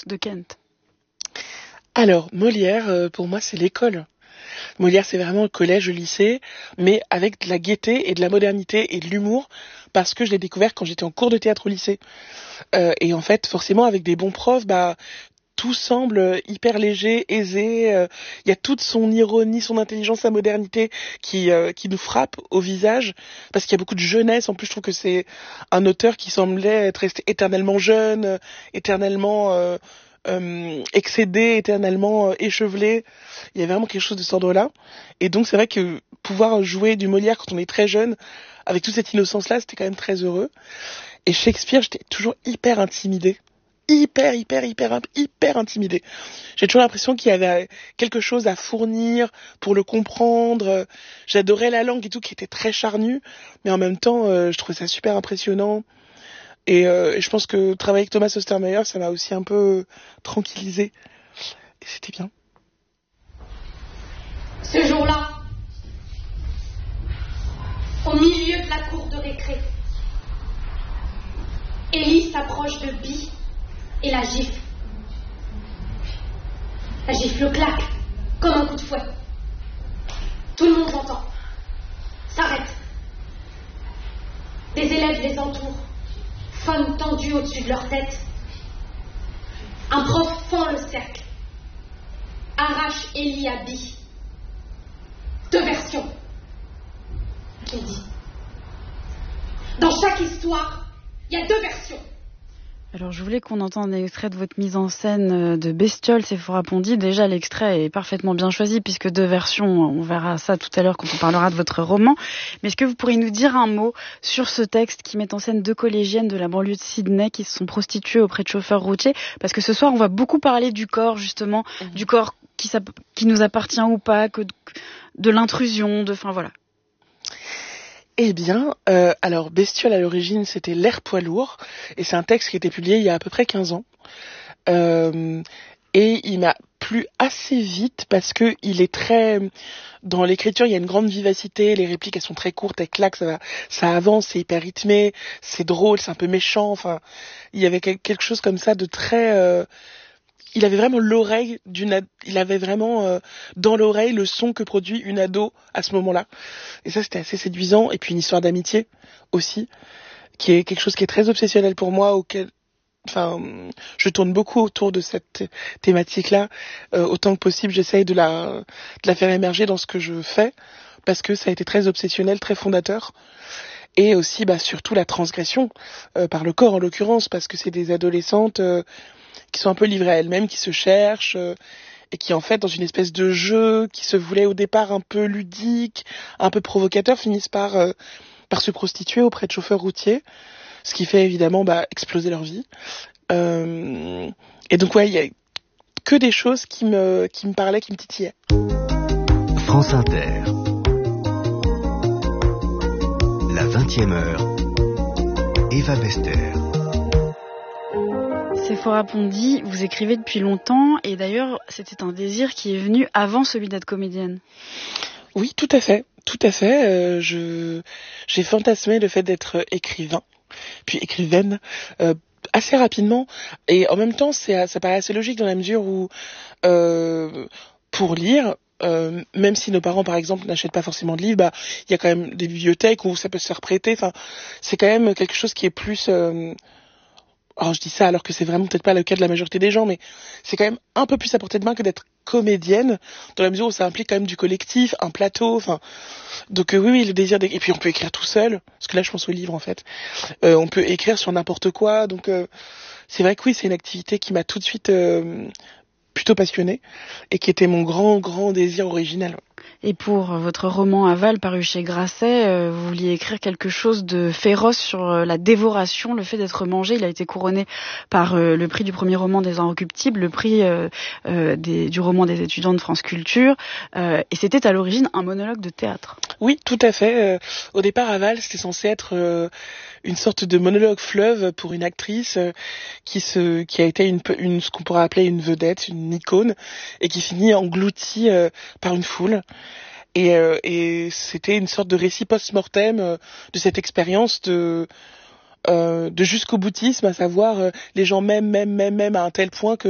Roth de Kent. Alors, Molière, pour moi, c'est l'école. Molière, c'est vraiment le collège, le lycée, mais avec de la gaieté et de la modernité et de l'humour, parce que je l'ai découvert quand j'étais en cours de théâtre au lycée. Et en fait, forcément, avec des bons profs, tout semble hyper léger, aisé. Il y a toute son ironie, son intelligence, sa modernité qui nous frappe au visage, parce qu'il y a beaucoup de jeunesse. En plus, je trouve que c'est un auteur qui semblait être resté éternellement jeune, éternellement excédé, éternellement échevelé. Il y avait vraiment quelque chose de cet ordre-là. Et donc, c'est vrai que pouvoir jouer du Molière quand on est très jeune, avec toute cette innocence-là, c'était quand même très heureux. Et Shakespeare, j'étais toujours hyper intimidée. Hyper intimidée. J'ai toujours l'impression qu'il y avait quelque chose à fournir pour le comprendre. J'adorais la langue et tout, qui était très charnue, mais en même temps, je trouvais ça super impressionnant. Et je pense que travailler avec Thomas Ostermeyer, ça m'a aussi un peu tranquillisée. Et c'était bien. Ce jour-là, au milieu de la cour de récré, Élie s'approche de Bi et la gifle. La gifle claque, comme un coup de fouet. Tout le monde l'entend. S'arrête. Des élèves les entourent, faune tendue au-dessus de leur tête. Un prof fend le cercle, arrache Élie à Bi. 2 versions, qu'il dit. Dans chaque histoire, il y a 2 versions. Alors je voulais qu'on entende un extrait de votre mise en scène de Bestiole, Sephora Pondy. Déjà l'extrait est parfaitement bien choisi puisque 2 versions, on verra ça tout à l'heure quand on parlera de votre roman. Mais est-ce que vous pourriez nous dire un mot sur ce texte qui met en scène 2 collégiennes de la banlieue de Sydney qui se sont prostituées auprès de chauffeurs routiers? Parce que ce soir on va beaucoup parler du corps justement, du corps qui nous appartient ou pas, que de l'intrusion, enfin voilà. Eh bien, alors Bestiole à l'origine c'était L'air poids lourd, et c'est un texte qui a été publié il y a à peu près 15 ans. Et il m'a plu assez vite parce que il est très... Dans l'écriture, il y a une grande vivacité, les répliques elles sont très courtes, elles claquent, ça avance, c'est hyper rythmé, c'est drôle, c'est un peu méchant, enfin... Il y avait quelque chose comme ça de très... Il avait vraiment l'oreille il avait vraiment dans l'oreille le son que produit une ado à ce moment-là. Et ça, c'était assez séduisant. Et puis une histoire d'amitié aussi, qui est quelque chose qui est très obsessionnel pour moi, je tourne beaucoup autour de cette thématique-là. Autant que possible, j'essaye de la faire émerger dans ce que je fais, parce que ça a été très obsessionnel, très fondateur. Et aussi, surtout la transgression, par le corps en l'occurrence, parce que c'est des adolescentes qui sont un peu livrées à elles-mêmes, qui se cherchent, et qui en fait, dans une espèce de jeu qui se voulait au départ un peu ludique, un peu provocateur, finissent par se prostituer auprès de chauffeurs routiers, ce qui fait évidemment exploser leur vie. Et donc ouais, il y a que des choses qui me parlaient, qui me titillaient. France Inter. La 20e heure. Eva Bester. Sephora Pondy, vous écrivez depuis longtemps et d'ailleurs c'était un désir qui est venu avant celui d'être comédienne. Oui, tout à fait. J'ai fantasmé le fait d'être écrivain, puis écrivaine, assez rapidement. Et en même temps, ça paraît assez logique dans la mesure où, pour lire, même si nos parents, par exemple, n'achètent pas forcément de livres, il y a quand même des bibliothèques où ça peut se faire prêter. Enfin, c'est quand même quelque chose qui est plus... Alors je dis ça alors que c'est vraiment peut-être pas le cas de la majorité des gens, mais c'est quand même un peu plus à portée de main que d'être comédienne, dans la mesure où ça implique quand même du collectif, un plateau, enfin... Donc oui, le désir et puis on peut écrire tout seul, parce que là je pense au livre en fait. On peut écrire sur n'importe quoi, donc c'est vrai que oui, c'est une activité qui m'a tout de suite plutôt passionnée, et qui était mon grand désir original. Et pour votre roman Aval, paru chez Grasset, vous vouliez écrire quelque chose de féroce sur la dévoration, le fait d'être mangé. Il a été couronné par le prix du premier roman des Inrecuptibles, le prix du roman des étudiants de France Culture. Et c'était à l'origine un monologue de théâtre. Oui, tout à fait. Au départ, Aval, c'était censé être une sorte de monologue fleuve pour une actrice qui a été ce qu'on pourrait appeler une vedette, une icône, et qui finit engloutie par une foule. Et c'était une sorte de récit post-mortem de cette expérience de jusqu'au boutisme, à savoir les gens m'aiment à un tel point que